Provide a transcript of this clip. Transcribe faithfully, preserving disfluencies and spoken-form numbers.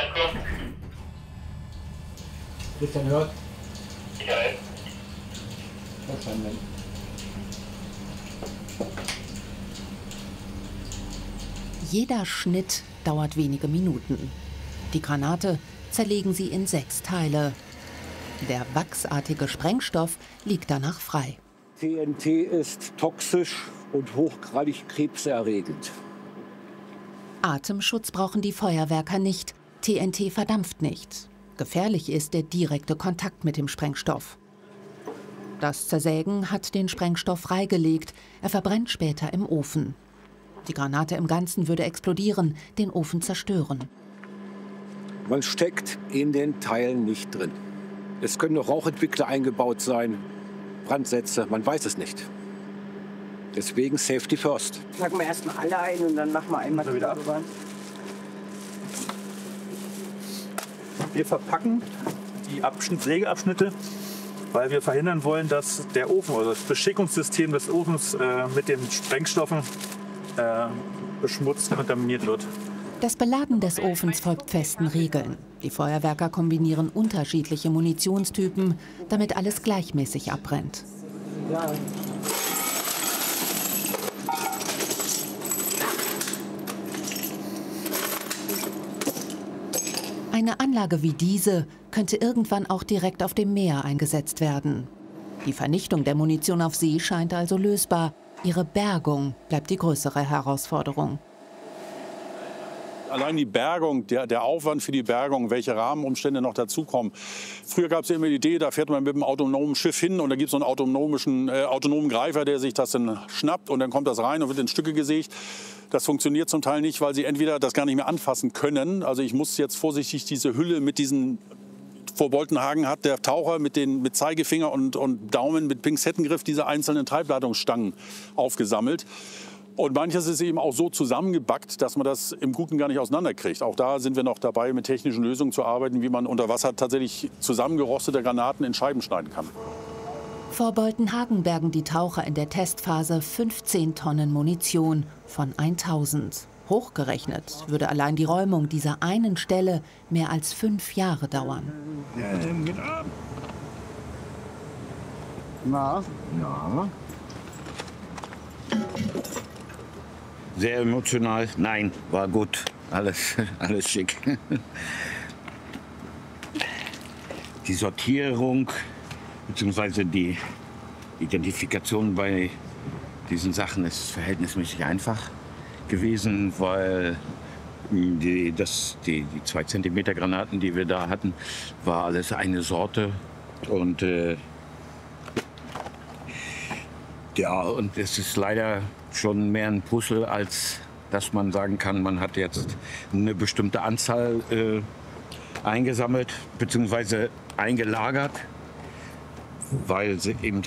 Christian hört. Ja. Verstanden. Jeder Schnitt dauert wenige Minuten. Die Granate zerlegen sie in sechs Teile. Der wachsartige Sprengstoff liegt danach frei. T N T ist toxisch und hochgradig krebserregend. Atemschutz brauchen die Feuerwerker nicht. T N T verdampft nicht. Gefährlich ist der direkte Kontakt mit dem Sprengstoff. Das Zersägen hat den Sprengstoff freigelegt. Er verbrennt später im Ofen. Die Granate im Ganzen würde explodieren, den Ofen zerstören. Man steckt in den Teilen nicht drin. Es können noch Rauchentwickler eingebaut sein, Brandsätze, man weiß es nicht. Deswegen Safety First. Packen wir erstmal alle ein und dann machen wir einmal wieder ab. Wir verpacken die Abschnitt, Sägeabschnitte, weil wir verhindern wollen, dass der Ofen oder das Beschickungssystem des Ofens äh, mit den Sprengstoffen äh, beschmutzt, kontaminiert wird. Das Beladen des Ofens folgt festen Regeln. Die Feuerwerker kombinieren unterschiedliche Munitionstypen, damit alles gleichmäßig abbrennt. Ja. Eine Anlage wie diese könnte irgendwann auch direkt auf dem Meer eingesetzt werden. Die Vernichtung der Munition auf See scheint also lösbar. Ihre Bergung bleibt die größere Herausforderung. Allein die Bergung, der, der Aufwand für die Bergung, welche Rahmenumstände noch dazukommen. Früher gab es ja immer die Idee, da fährt man mit einem autonomen Schiff hin und da gibt es so einen autonomischen, äh, autonomen Greifer, der sich das dann schnappt und dann kommt das rein und wird in Stücke gesägt. Das funktioniert zum Teil nicht, weil sie entweder das gar nicht mehr anfassen können. Also ich muss jetzt vorsichtig diese Hülle mit diesen vor Boltenhagen hat der Taucher mit, den, mit Zeigefinger und, und Daumen mit Pinzettengriff diese einzelnen Treibladungsstangen aufgesammelt. Und manches ist eben auch so zusammengebackt, dass man das im Guten gar nicht auseinanderkriegt. Auch da sind wir noch dabei, mit technischen Lösungen zu arbeiten, wie man unter Wasser tatsächlich zusammengerostete Granaten in Scheiben schneiden kann. Vor Boltenhagen bergen die Taucher in der Testphase fünfzehn Tonnen Munition von tausend. Hochgerechnet würde allein die Räumung dieser einen Stelle mehr als fünf Jahre dauern. Na? Ja. Sehr emotional. Nein, war gut. Alles, alles schick. Die Sortierung bzw. die Identifikation bei diesen Sachen ist verhältnismäßig einfach gewesen, weil die, das, die, die zwei Zentimeter Granaten, die wir da hatten, war alles eine Sorte. Und äh, ja, und es ist leider schon mehr ein Puzzle, als dass man sagen kann, man hat jetzt eine bestimmte Anzahl äh, eingesammelt bzw. eingelagert, weil sie eben